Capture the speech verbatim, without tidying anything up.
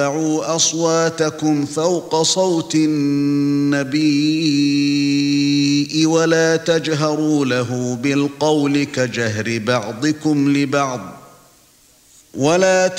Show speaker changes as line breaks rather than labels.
ترفعوا أصواتكم فوق صوت النبي ولا تجهروا له بالقول كجهر بعضكم لبعض ولا